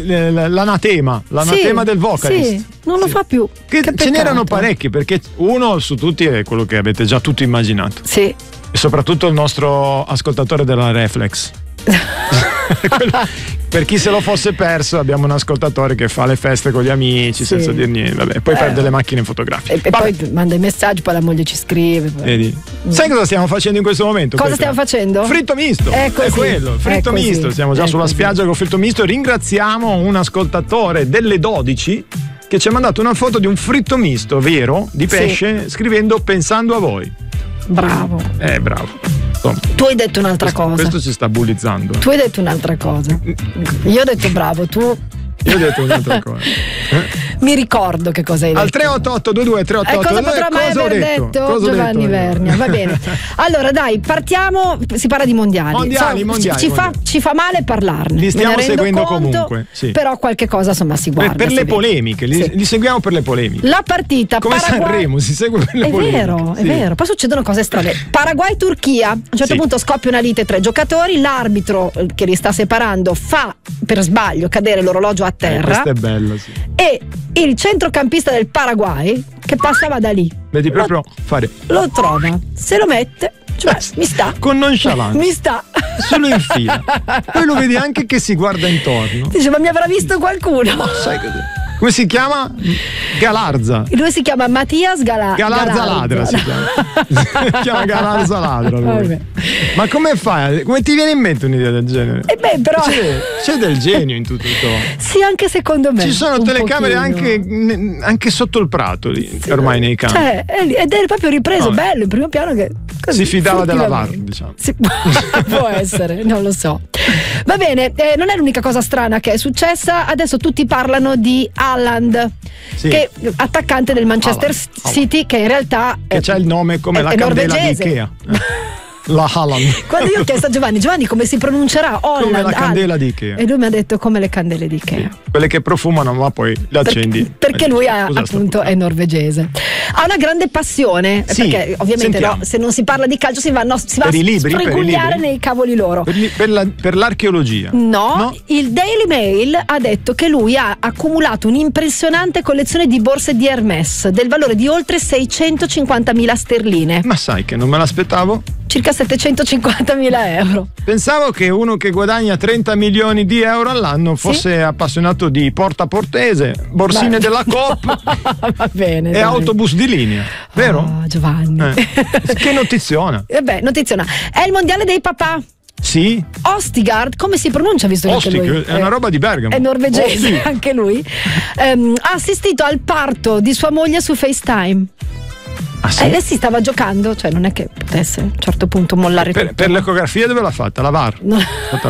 l'anatema del vocalist. Sì, non lo fa più. Che ce n'erano parecchi, perché uno su tutti è quello che avete già tutti immaginato. Sì. E soprattutto il nostro ascoltatore della Reflex. Per chi se lo fosse perso, abbiamo un ascoltatore che fa le feste con gli amici senza dir niente, vabbè, poi perde le macchine fotografiche e poi manda i messaggi, poi la moglie ci scrive. Vedi? Sai cosa stiamo facendo in questo momento? Cosa stiamo facendo? Fritto misto. È quello, fritto misto. Siamo già sulla spiaggia con fritto misto. Ringraziamo un ascoltatore delle 12 che ci ha mandato una foto di un fritto misto vero di pesce, scrivendo pensando a voi. Bravo. Bravo. Tu hai detto un'altra cosa. Questo ci sta bullizzando. Tu hai detto un'altra cosa. Io ho detto bravo, tu. Io ho detto un'altra cosa. Mi ricordo che cosa hai detto. Al 388 22 388 cosa potrà mai aver detto Giovanni Vernia? Va bene. Allora dai, partiamo. Si parla di mondiali. Ci fa male parlarne. Li stiamo seguendo comunque. Sì. Però qualche cosa insomma si guarda. Per le polemiche. Li seguiamo per le polemiche. La partita come Sanremo si segue per le polemiche. È vero. Poi succedono cose strane. Paraguay-Turchia. A un certo punto scoppia una lite tra i giocatori. L'arbitro che li sta separando fa per sbaglio cadere l'orologio a terra. Questo è bello, sì. E il centrocampista del Paraguay che passava da lì, vedi proprio fare, lo trova, se lo mette, cioè mi sta con nonchalance, mi sta, se lo infila, poi lo vedi anche che si guarda intorno, dice ma mi avrà visto qualcuno. Ma sai come si chiama? Galarza. Lui si chiama Mattias Galarza Ladra si chiama Galarza Ladra lui. Ma come fai? Come ti viene in mente un'idea del genere? Però c'è del genio in tutto ciò. Sì, anche secondo me. Ci sono telecamere anche sotto il prato lì, ormai nei campi. Ed è proprio ripreso bello in primo piano che così, si fidava della VAR, diciamo. Può essere, non lo so. Va bene, non è l'unica cosa strana che è successa. Adesso tutti parlano di Haaland, che è attaccante del Manchester City, che in realtà che c'ha il nome come la candela di Ikea. La Haaland. Quando io ho chiesto a Giovanni come si pronuncerà Holland, come la candela di Ikea, e lui mi ha detto come le candele di Ikea, quelle che profumano ma poi le accendi perché lui appunto è norvegese, ha una grande passione, perché ovviamente se non si parla di calcio si va a sfregugliare nei cavoli loro per l'archeologia. No, il Daily Mail ha detto che lui ha accumulato un'impressionante collezione di borse di Hermès del valore di oltre 650.000 sterline. Ma sai che non me l'aspettavo? Circa 750.000 euro. Pensavo che uno che guadagna 30 milioni di euro all'anno fosse appassionato di portaportese, borsine della Coop va bene, e autobus di linea, vero? Giovanni. Che notiziona. Notiziona. È il mondiale dei papà. Sì. Ostigard, come si pronuncia visto che lui è una roba di Bergamo. È norvegese anche lui. Ha assistito al parto di sua moglie su FaceTime. Ah, sì? Si stava giocando, cioè non è che potesse a un certo punto mollare tutto. Per l'ecografia dove l'ha fatta? La VAR? No.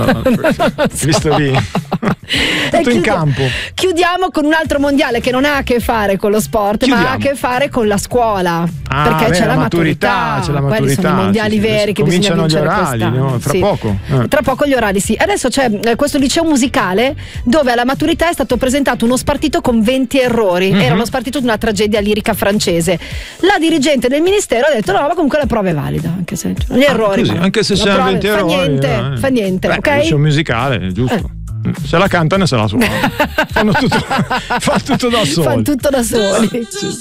Visto lì tutto in campo. Chiudiamo con un altro mondiale che non ha a che fare con lo sport, ma ha a che fare con la scuola, perché c'è la maturità. Quelli sono i mondiali veri che cominciano bisogna vincere gli orali, no? Fra poco. Tra poco gli orali, sì. Adesso c'è questo liceo musicale dove alla maturità è stato presentato uno spartito con 20 errori. Era uno spartito di una tragedia lirica francese. La dirigente del ministero ha detto no, ma comunque la prova è valida, anche se gli errori. Così, anche se c'è 20 errori. Fa niente, ok? C'è un musicale, giusto. Se la cantano e se la suonano. Fanno tutto da soli. Fanno tutto da soli.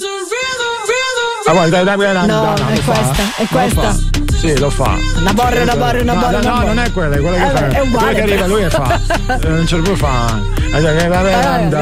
Dai, no, è questa. Sì, lo fa. Una borra. No, non è quella che fa. È uguale. Quella che arriva lui e fa. Non c'è più fa.